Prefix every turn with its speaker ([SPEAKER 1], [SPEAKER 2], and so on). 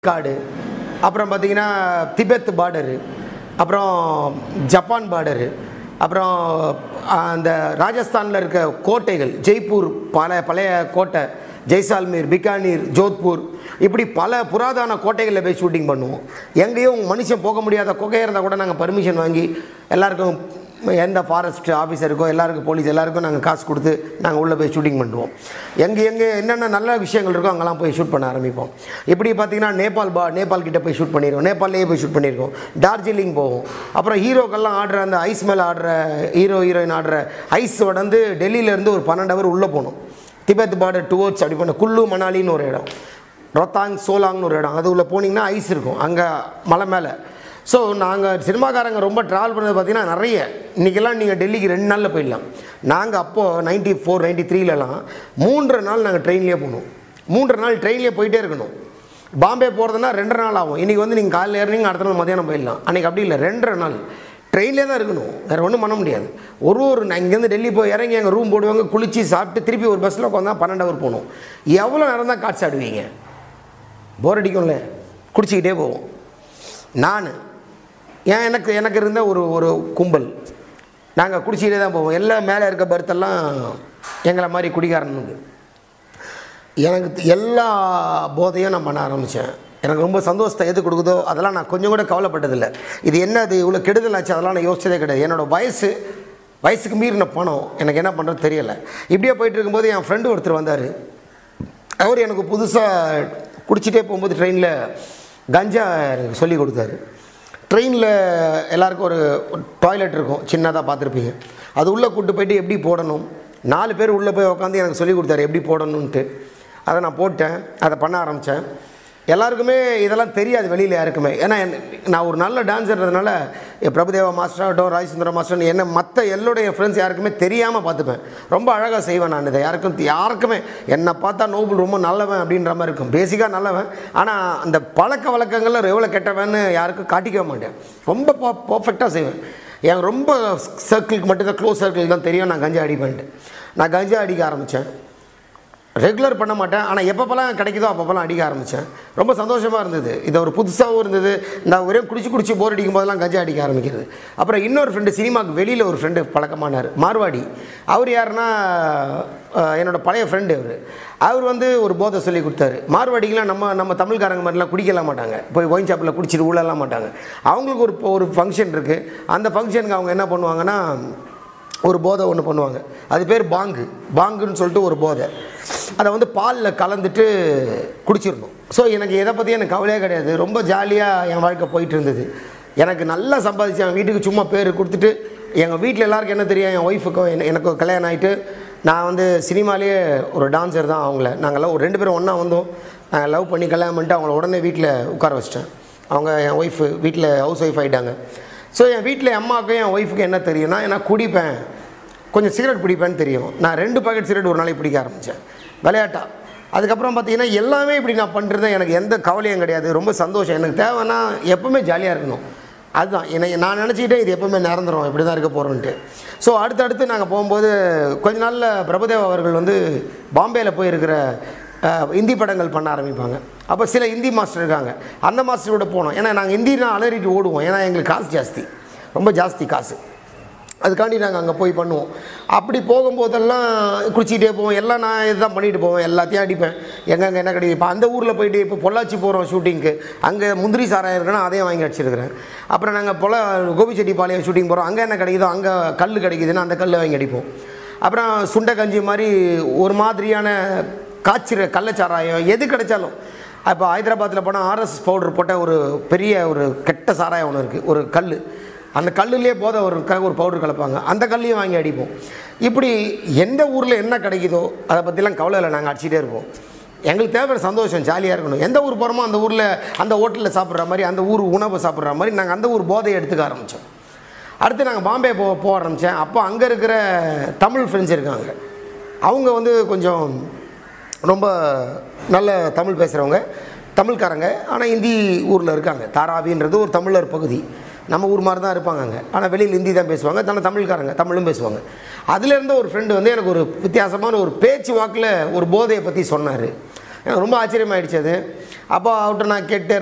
[SPEAKER 1] காடு, அப்புறம் பார்த்திங்கன்னா திபெத் பார்டரு, அப்புறம் ஜப்பான் பார்டரு, அப்புறம் அந்த ராஜஸ்தானில் இருக்க கோட்டைகள், ஜெய்ப்பூர் பழைய கோட்டை, ஜெய்சால்மீர், பிகானீர், ஜோத்பூர், இப்படி பல புராதன கோட்டைகளில் போய் ஷூட்டிங் பண்ணுவோம். எங்கேயும் மனுஷன் போக முடியாத குகையாக இருந்தால் கூட நாங்கள் பர்மிஷன் வாங்கி எல்லாருக்கும், எந்த ஃபாரஸ்ட் ஆஃபீஸருக்கோ எல்லாருக்கும், போலீஸ் எல்லாருக்கும் நாங்கள் காசு கொடுத்து நாங்கள் உள்ளே போய் ஷூட்டிங் பண்ணுவோம். எங்கே என்னென்ன நல்ல விஷயங்கள் இருக்கோ அங்கெல்லாம் போய் ஷூட் பண்ண ஆரம்பிப்போம். இப்படி பார்த்திங்கன்னா நேபாள் கிட்டே போய் ஷூட் பண்ணிடுவோம், நேபாளிலேயே போய் ஷூட் பண்ணியிருக்கோம். டார்ஜிலிங் போவோம். அப்புறம் ஹீரோக்கெல்லாம் ஆடுற அந்த ஐஸ் மேலே ஆடுற ஹீரோயின் ஆடுற ஐஸ் வந்து டெல்லியிலேருந்து ஒரு 12 ஹவர் உள்ளே போகணும். திபெத் பார்டர் டுவோர்ட்ஸ் அப்படி பண்ண குல்லு மணாலின்னு ஒரு இடம், ரொத்தாங் சோலாங்னு ஒரு இடம், அது உள்ளே போனீங்கன்னா ஐஸ் இருக்கும் அங்கே மலை மேலே. ஸோ நாங்கள் சினிமாக்காரங்க ரொம்ப ட்ராவல் பண்ணது பார்த்திங்கன்னா நிறைய. இன்றைக்கெல்லாம் நீங்கள் டெல்லிக்கு 2 நாளில் போயிடலாம். நாங்கள் அப்போது 94, 93லலாம் 3 நாள் நாங்கள் ட்ரெயின்லேயே போகணும். 3 நாள் ட்ரெயின்லேயே போயிட்டே இருக்கணும். பாம்பே போகிறதுனா 2 நாள் ஆகும். இன்றைக்கி வந்து நீங்கள் காலையில் ஏறினீங்க, அடுத்த நாள் மதியானம் போயிடலாம். அன்றைக்கி அப்படி இல்லை, 2 நாள் ட்ரெயின்லேயே தான் இருக்கணும். வேறு ஒன்றும் பண்ண முடியாது. நான் இங்கேருந்து டெல்லி போய் இறங்கி எங்கள் ரூம் போடுவாங்க, குளித்து சாப்பிட்டு திருப்பி ஒரு பஸ்ஸில் உட்காந்தா 12 ஹவர் போகணும். எவ்வளோ நேரம் தான் காட்சி ஆடுவீங்க? போர் அடிக்கும்ல, குடிச்சிக்கிட்டே போவோம். எனக்கு இருந்த ஒரு கும்பல், நாங்கள் குடிச்சிக்கிட்டே தான் போவோம். எல்லாம் மேலே இருக்க பர்த்தெல்லாம் எங்களை மாதிரி குடிகாரனுக்கு. எனக்கு எல்லா போதையும் நான் பண்ண ஆரம்பித்தேன். எனக்கு ரொம்ப சந்தோஷத்தை எது கொடுக்குதோ அதெல்லாம் நான் கொஞ்சம் கூட கவலைப்பட்டதில்லை. இது என்னது இவ்வளோ கெடுதல் ஆச்சு அதெல்லாம் நான் யோசிச்சதே கிடையாது. என்னோடய வயசுக்கு மீறின பணம் எனக்கு என்ன பண்ணுறது தெரியலை. இப்படியே போயிட்டு இருக்கும்போது என் ஃப்ரெண்டு ஒருத்தர் வந்தார். அவர் எனக்கு புதுசாக குடிச்சிட்டே போகும்போது ட்ரெயினில் கஞ்சா எனக்கு சொல்லி கொடுத்தாரு. ட்ரெயினில் எல்லாருக்கும் ஒரு டாய்லெட் இருக்கும், சின்னதாக பார்த்துருப்பீங்க. அது உள்ளே கூப்பிட்டு போய்ட்டு எப்படி போடணும், 4 பேர் உள்ளே போய் உட்காந்து எனக்கு சொல்லி கொடுத்தாரு எப்படி போடணுன்ட்டு. அதை நான் போட்டேன், அதை பண்ண ஆரம்பித்தேன். எல்லாருக்குமே இதெல்லாம் தெரியாது வெளியில் யாருக்குமே. ஏன்னா நான் ஒரு நல்ல டான்ஸர்ன்றதுனால பிரபுதேவா மாஸ்டர் ஆகட்டும், ராஜசுந்தரம் மாஸ்டர், என்ன மற்ற என்னுடைய ஃப்ரெண்ட்ஸ் யாருக்குமே தெரியாமல் பார்த்துப்பேன். ரொம்ப அழகாக செய்வேன் நான் இதை. யாருக்குமே என்னை பார்த்தா நோபல் ரொம்ப நல்லவன் அப்படின்ற மாதிரி இருக்கும். பேசிக்காக நல்லவன், ஆனால் அந்த பழக்க வழக்கங்களில் எவ்வளோ கெட்டவன்னு யாருக்கும் காட்டிக்க மாட்டேன். ரொம்ப பர்ஃபெக்டாக செய்வேன். எனக்கு ரொம்ப சர்க்கிளுக்கு மட்டும்தான், க்ளோஸ் சர்க்கிளுக்கு தான் தெரியும் நான் கஞ்சா அடிப்பேன்ட்டு. நான் கஞ்சா அடிக்க ஆரம்பித்தேன். ரெகுலர் பண்ண மாட்டேன், ஆனால் எப்பப்போலாம் கிடைக்குதோ அப்பப்போலாம் அடிக்க ஆரம்பித்தேன். ரொம்ப சந்தோஷமாக இருந்தது. இது ஒரு புதுசாகவும் இருந்தது. நான் ஒரே குடிச்சு போர் அடிக்கும் போதெல்லாம் கஞ்சா அடிக்க ஆரம்பிக்கிறது. அப்புறம் இன்னொரு ஃப்ரெண்டு, சினிமாவுக்கு வெளியில் ஒரு ஃப்ரெண்டு பழக்கமானார், மார்வாடி. அவர் யாருன்னா என்னோடய பழைய ஃப்ரெண்டு. அவர் வந்து ஒரு போதை சொல்லி கொடுத்தாரு. மார்வாடிக்கெலாம் நம்ம தமிழ்காரங்க மாதிரிலாம் குடிக்கலாம் மாட்டாங்க, போய் ஒயின் ஷாப்பில் குடிச்சிட்டு ஊழலாம் மாட்டாங்க. அவங்களுக்கு ஒரு ஃபங்க்ஷன் இருக்குது. அந்த ஃபங்க்ஷனுக்கு அவங்க என்ன பண்ணுவாங்கன்னா ஒரு போதை ஒன்று பண்ணுவாங்க. அது பேர் பாங்குன்னு சொல்லிட்டு ஒரு போதை. அதை வந்து பாலில் கலந்துட்டு குடிச்சிடணும். ஸோ எனக்கு எதை பற்றி எனக்கு கவலையே கிடையாது. ரொம்ப ஜாலியாக என் வாழ்க்கை போயிட்டு இருந்தது. எனக்கு நல்லா சம்பாதிச்சு என் வீட்டுக்கு சும்மா பேர் கொடுத்துட்டு, எங்கள் வீட்டில் எல்லாருக்கும் என்ன தெரியும், என் ஒய்ஃபுக்கும் எனக்கு கல்யாணம் ஆகிட்டு, நான் வந்து சினிமாலேயே ஒரு டான்ஸர் தான். நாங்கள்லாம் ஒரு 2 பேரும் ஒன்றா வந்தோம். நாங்கள் லவ் பண்ணி கல்யாணம் பண்ணிட்டு அவங்கள உடனே வீட்டில் உட்கார வச்சிட்டேன். அவங்க என் ஒய்ஃபு வீட்டில் ஹவுஸ் ஒய்ஃப் ஆகிட்டாங்க. ஸோ என் வீட்டில் அம்மாவுக்கும் என் ஒய்ஃபுக்கு என்ன தெரியும்னா, நான் குடிப்பேன், கொஞ்சம் சிகரெட் பிடிப்பேன்னு தெரியும். நான் 2 பாக்கெட் சிகரெட் ஒரு நாளைக்கு பிடிக்க ஆரம்பித்தேன் விளையாட்டா. அதுக்கப்புறம் பார்த்திங்கன்னா எல்லாமே இப்படி நான் பண்ணுறேன். எனக்கு எந்த கவலையும் கிடையாது. ரொம்ப சந்தோஷம். எனக்கு தேவைன்னா எப்போவுமே ஜாலியாக இருக்கணும். அதுதான் நான் நினச்சிக்கிட்டே இது எப்போவுமே நிரந்தரம், இப்படி தான் இருக்க போகிறோன்ட்டு. ஸோ அடுத்தடுத்து நாங்கள் போகும்போது கொஞ்ச நாளில் பிரபுதேவா அவர்கள் வந்து பாம்பேயில் போயிருக்கிற ஹிந்தி படங்கள் பண்ண ஆரம்பிப்பாங்க. அப்போ சில ஹிந்தி மாஸ்டர் இருக்காங்க, அந்த மாஸ்டரோட போனோம். ஏன்னா நாங்கள் ஹிந்தினா அலறிட்டு ஓடுவோம். ஏன்னா எங்களுக்கு காசு ஜாஸ்தி, ரொம்ப ஜாஸ்தி காசு. அதுக்காண்டி நாங்கள் அங்கே போய் பண்ணுவோம். அப்படி போகும்போதெல்லாம் குடிச்சிக்கிட்டே போவோம். எல்லாம் நான் இதுதான் பண்ணிட்டு போவேன், எல்லாத்தையும் அடிப்பேன். எங்கெங்கே என்ன கிடையாது. இப்போ அந்த ஊரில் போயிட்டு இப்போ பொள்ளாச்சி போகிறோம் ஷூட்டிங்க்கு, அங்கே முந்திரி சாராயம் இருக்குன்னா அதையும் வாங்கி அடிச்சிருக்கிறேன். அப்புறம் நாங்கள் கோபிச்செட்டிப்பாளையம் ஷூட்டிங் போகிறோம், அங்கே என்ன கிடைக்குதோ, அங்கே கல் கிடைக்குதுன்னா அந்த கல்லை வாங்கி அடிப்போம். அப்புறம் சுண்டை கஞ்சி மாதிரி ஒரு மாதிரியான காய்ச்சிற கள்ளச்சாராயம் எது கிடைச்சாலும். இப்போ ஹைதராபாத்தில் போனால் RS பவுடர் போட்ட ஒரு பெரிய ஒரு கெட்ட சாராயம் ஒன்று இருக்குது, ஒரு கல். அந்த கல்லுலேயே போதை ஒரு பவுடர் கலப்பாங்க, அந்த கல்லையும் வாங்கி அடிப்போம். இப்படி எந்த ஊரில் என்ன கிடைக்குதோ அதை பற்றிலாம் கவலை இல்லை, நாங்கள் அடிச்சிட்டே இருப்போம். எங்களுக்கு தேவை சந்தோஷம், ஜாலியாக இருக்கணும். எந்த ஊர் போகிறோமோ அந்த ஊரில் அந்த ஹோட்டலில் சாப்பிட்ற மாதிரி, அந்த ஊர் உணவை சாப்பிட்ற மாதிரி நாங்கள் அந்த ஊர் போதையை எடுத்துக்க ஆரம்பித்தோம். அடுத்து நாங்கள் பாம்பே போக ஆரம்பித்தேன். அப்போ அங்கே இருக்கிற தமிழ் ஃப்ரெண்ட்ஸ் இருக்காங்க. அவங்க வந்து கொஞ்சம் ரொம்ப நல்ல தமிழ் பேசுகிறவங்க, தமிழ்காரங்க. ஆனால் ஹிந்தி ஊரில் இருக்காங்க. தாராவின்றது ஒரு தமிழர் பகுதி, நம்ம ஊர் மாதிரி தான் இருப்பாங்க அங்கே. ஆனால் வெளியில் ஹிந்தி தான் பேசுவாங்க, தமிழ்காரங்க தமிழும் பேசுவாங்க. அதுலேருந்து ஒரு ஃப்ரெண்டு வந்து எனக்கு ஒரு வித்தியாசமான ஒரு பேச்சு வாக்கில் ஒரு போதையை பற்றி சொன்னார். எனக்கு ரொம்ப ஆச்சரியமாகிடுச்சு அது. அப்போ அவர்கிட்ட நான் கேட்டே